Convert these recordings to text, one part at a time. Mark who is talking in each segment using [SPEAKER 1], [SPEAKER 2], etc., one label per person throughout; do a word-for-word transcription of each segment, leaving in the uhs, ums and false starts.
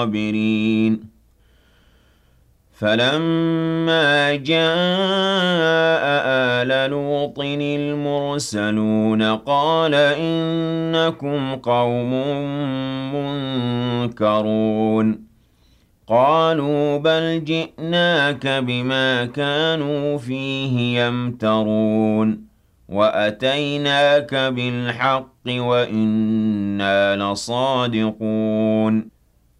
[SPEAKER 1] الصابرين فلما جاء آل لوط المرسلون قال إنكم قوم منكرون قالوا بل جئناك بما كانوا فيه يمترون وأتيناك بالحق وإنا لصادقون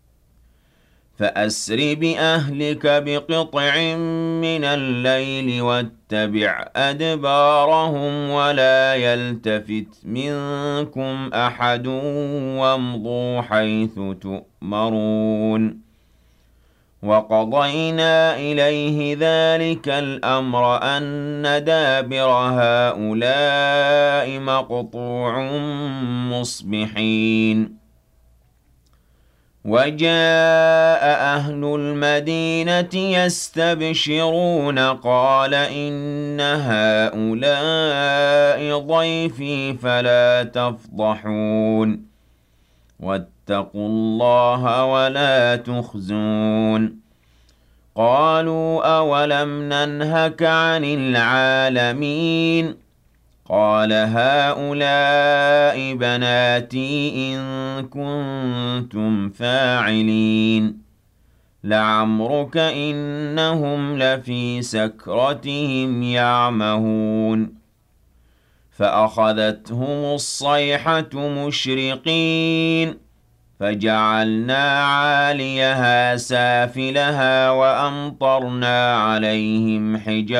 [SPEAKER 1] فأسر بأهلك بقطع من الليل واتبع أدبارهم ولا يلتفت منكم أحد وامضوا حيث تؤمرون وقضينا إليه ذلك الأمر أن دابر هؤلاء مقطوع مصبحين وجاء أهل المدينة يستبشرون قال إن هؤلاء ضيفي فلا تفضحون واتقوا الله ولا تخزون قالوا أولم ننهك عن العالمين قال هؤلاء بناتي إن كنتم فاعلين لعمرك إنهم لفي سكرتهم يعمهون فأخذتهم الصيحة مشرقين فجعلنا عاليها سافلها وأمطرنا عليهم حجارة